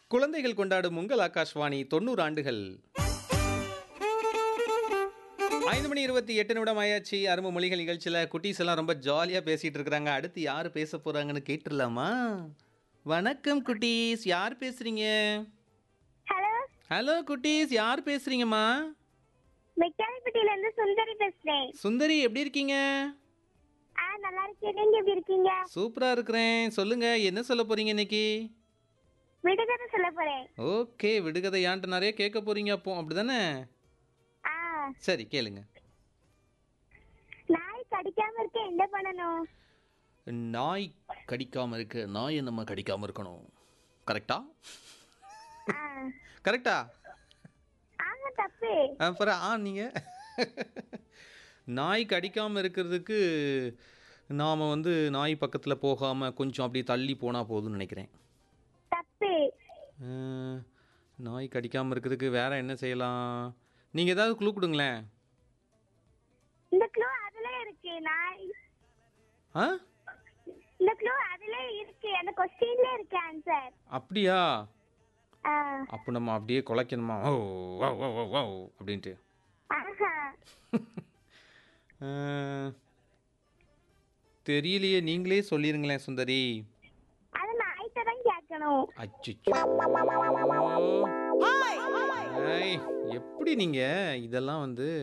குழந்தைகள் கொண்டாடும் உங்கள் ஆகாஷ்வாணி 90 ஆண்டுகள். 5:28 ஆயாச்சு. அரும்பு மொழிகள் நிகழ்ச்சியில் குட்டீஸ் எல்லாம் ரொம்ப ஜாலியாக பேசிட்டு இருக்கிறாங்க. அடுத்து யார் பேச போறாங்கன்னு கேட்டுடலாமா? வணக்கம் குட்டீஸ், யார் பேசுறீங்க? ஹலோ, ஹலோ குட்டீஸ், யார் பேசுறீங்கம்மா? மெக்கானிப்பட்டியில இருந்து சுந்தரி பேசுறேன். சுந்தரி, எப்படி இருக்கீங்க? நல்லா இருக்கேன். நீங்க எப்படி இருக்கீங்க? சூப்பரா இருக்கிறேன். சொல்லுங்க, என்ன சொல்ல போறீங்க இன்னைக்கு? விடுகதை சொல்ல போறேன். ஓகே, விடுகதை யான்ட்டு நிறைய கேட்க போறீங்க அப்போ, அப்படிதானே? ஆ, சரி, கேளுங்க. நாய் கடிக்காம இருக்க என்ன பண்ணணும்? நாய் கடிக்காம இருக்க நாயை நம்ம கடிக்காம இருக்கணும். கரெக்டா? ஆ, கரெக்டா? ஆமா, தப்பு. அப்புறம் நீங்க நாய் கடிக்காம இருக்கிறதுக்கு நாம நாய் பக்கத்துல போகாம கொஞ்சம் அப்படி தள்ளி போனா போதும்னு நினைக்கிறேன். தப்பு. நாய் கடிக்காம இருக்கிறதுக்கு வேற என்ன செய்யலாம்? நீங்க ஏதாவது க்ளூ கொடுங்களேன். இந்த க்ளூ அதுல இருக்கு. நாய் ஆ இந்த க்ளூ அதுல இருக்கு. அந்த क्वेश्चनல இருக்கு ஆன்சர். அப்படியா? ஆ, அப்போ நம்ம அப்படியே குலைக்கணுமா? ஓ ஓ ஓ ஓ ஓ அப்படின்ட்டு. ஆஹா. தெரியலையே, நீங்களே சொல்லிருங்களேன் சுந்தரி. அது நாய்ட்ட தான் கேட்கணும். அச்சச்சோ. ஐய், எப்படி நீங்க இதெல்லாம்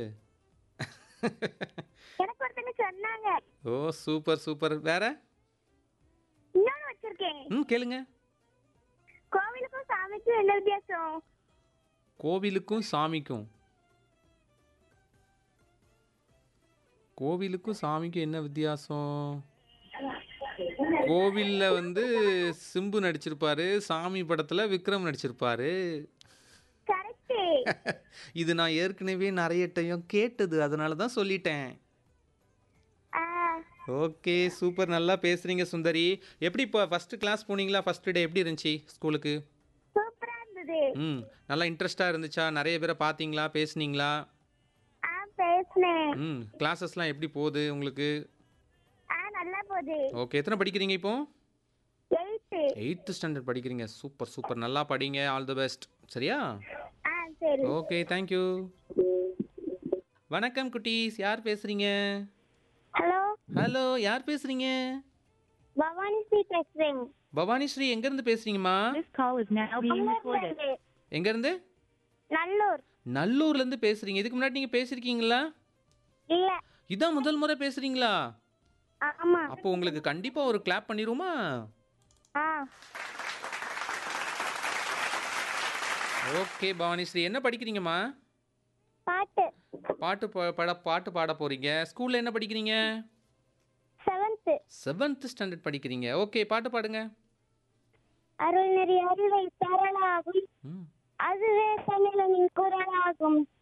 எனக்கு ஒருத்தங்க சொன்னாங்க. ஓ சூப்பர் சூப்பர். வேற? இன்னொன்னு வச்சிருக்கேன். கேளுங்க. கோவிலுக்கும் சாமிக்கும் என்ன வித்தியாசம்? கோவிலுக்கும் சாமிக்கும் கோவிலுக்கும் சாமிக்கும் என்ன வித்தியாசம்? கோவில்ல சிம்பு நடிச்சிருப்பாரு, சாமி படத்துல விக்ரம் நடிச்சிருப்பாரு. கரெக்ட். இது நான் ஏற்கனவே நிறைய டைம் கேட்டது, அதனால தான் சொல்லிட்டேன். ஓகே, சூப்பர், நல்லா பேசுறீங்க சுந்தரி. எப்படி இப்போ ஃபர்ஸ்ட் கிளாஸ் போனீங்களா? ஃபர்ஸ்ட் டே எப்படி இருந்துச்சு ஸ்கூலுக்கு? சூப்பரா இருந்தது. நல்லா இன்ட்ரெஸ்டா இருந்துச்சா? நிறைய பேரை பார்த்தீங்களா, பேசுனீங்களா? பேசுனேன். கிளாஸஸ்லாம் எப்படி போகுது உங்களுக்கு? நல்லா போகுது. ஓகே, எத்தனை படிக்கிறீங்க இப்போ? 8th. 8th ஸ்டாண்டர்ட் படிக்கிறீங்க. சூப்பர் சூப்பர், நல்லா படிங்க. All the best. சரியா? சரி. Okay, thank you. வணக்கம் குட்டீஸ், யார் பேசுறீங்க? ஹலோ. ஹலோ, யார் பேசுறீங்க? பவானி ஸ்ரீ பேசுறேன். பவானி ஸ்ரீ, எங்க இருந்து பேசுறீங்கம்மா? This call is now being recorded. எங்க இருந்து? நல்லூர். நல்லூர்ல இருந்து பேசுறீங்க. இதுக்கு முன்னாடி நீங்க பேசிருக்கீங்களா? இல்ல. இதான் முதல் முறை பேசுறீங்களா? ஆமா. அப்போ உங்களுக்கு கண்டிப்பா ஒரு கிளாப் பண்ணிருமா? ஓகே பவானி ஸ்ரீ, என்ன படிக்கிறீங்கம்மா? பாட்டு. பாட்டு பாட போறீங்க. ஸ்கூல்ல என்ன படிக்கிறீங்க? 7th. 7th ஸ்டாண்டர்ட் படிக்கிறீங்க. ஓகே, பாட்டு பாடுங்க. அருள் நெறி அறிவை தரலாகும், அதுவே தமிழனின் குரலாகும்.